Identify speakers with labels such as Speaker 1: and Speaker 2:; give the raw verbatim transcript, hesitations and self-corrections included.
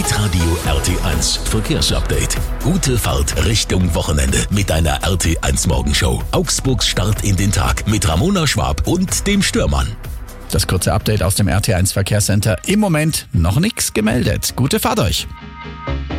Speaker 1: Hitradio R T eins Verkehrsupdate. Gute Fahrt Richtung Wochenende mit einer R T eins Morgenshow. Augsburgs Start in den Tag mit Ramona Schwab und dem Stürmann.
Speaker 2: Das kurze Update aus dem R T eins Verkehrscenter. Im Moment noch nichts gemeldet. Gute Fahrt euch.